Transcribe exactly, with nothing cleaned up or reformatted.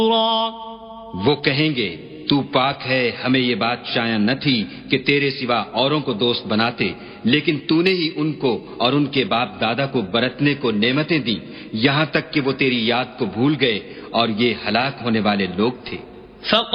वो कहेंगे, तू पाक है, हमें ये बात शाया न थी कि तेरे सिवा औरों को दोस्त बनाते, लेकिन तूने ही उनको और उनके बाप दादा को बरतने को नेमतें दी, यहाँ तक कि वो तेरी याद को भूल गए और ये हलाक होने वाले लोग थे।